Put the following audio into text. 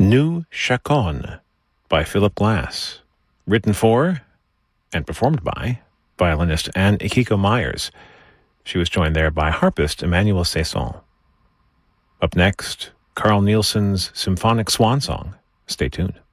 Nu Chacon by Philip Glass, written for and performed by violinist Anne Ikiko Myers. She was joined there by harpist Emmanuel Cesson. Up next, Carl Nielsen's Symphonic Swan Song. Stay tuned.